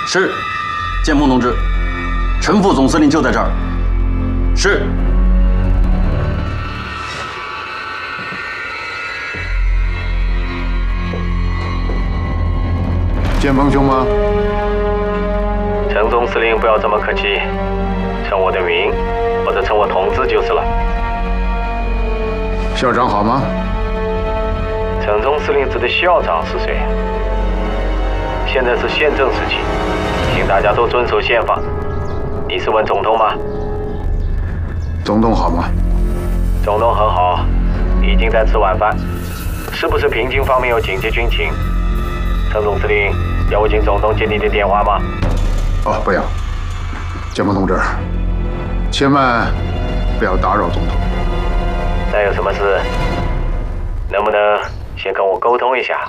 是，建峰同志，陈副总司令就在这儿。是。 建峰兄吗？ 陈总司令不要这么客气，称我的名或者称我同志就是了。 校长好吗？ 陈总司令指的校长是谁？现在是宪政时期，请大家都遵守宪法。你是问总统吗？ 总统好吗？ 总统很好，已经在吃晚饭。是不是平津方面有紧急军情？陈总司令要我请总统接你的电话吗？ 哦，不要，建峰同志，千万不要打扰总统。 那有什么事，能不能先跟我沟通一下？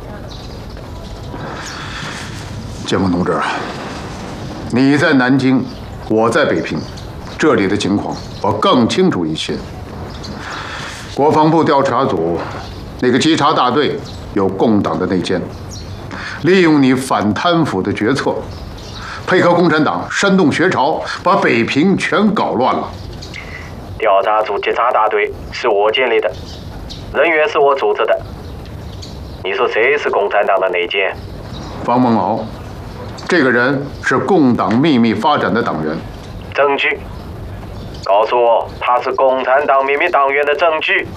建峰同志，你在南京，我在北平，这里的情况我更清楚一些。国防部调查组那个稽查大队有共党的内奸，利用你反贪腐的决策，配合共产党煽动学潮，把北平全搞乱了。 调查组稽查大队是我建立的，人员是我组织的。你说谁是共产党的内奸？ 方孟敖，这个人是共党秘密发展的党员。 证据，告诉我他是共产党秘密党员的证据。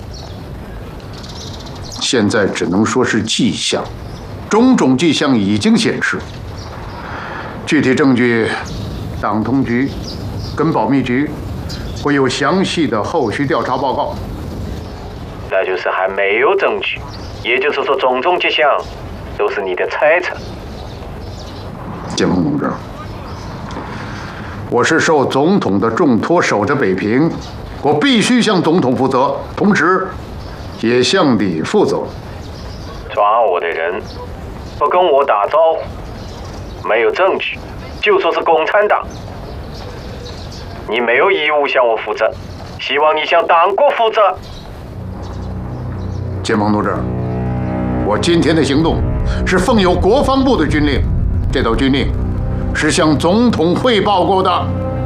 现在只能说是迹象，种种迹象已经显示。具体证据，党通局跟保密局会有详细的后续调查报告。 那就是还没有证据，也就是说种种迹象都是你的猜测。 建峰同志，我是受总统的重托守着北平，我必须向总统负责，同时也向你负责。 抓我的人不跟我打招呼，没有证据就说是共产党，你没有义务向我负责，希望你向党国负责。 建峰同志，我今天的行动是奉有国防部的军令，这道军令是向总统汇报过的。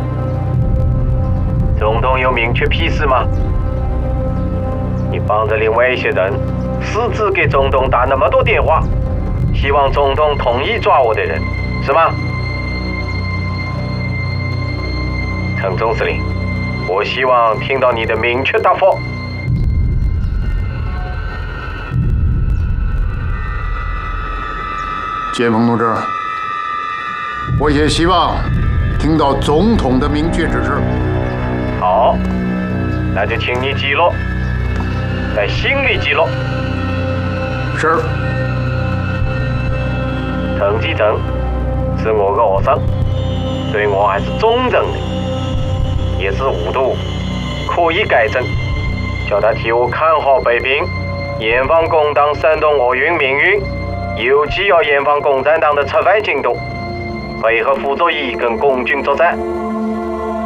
总统有明确批示吗？你帮着另外一些人私自给总统打那么多电话，希望总统同意抓我的人，是吗？陈总司令，我希望听到你的明确答复。 建峰同志，我也希望听到总统的明确指示。 好，那就请你记录，在心里记录。 是。 陈继承是我的学生，对我还是忠诚的，也是无度，可以改正。叫他替我看好北平，严防共党煽动我军命运，尤其要严防共产党的策反行动，配合傅作义跟共军作战。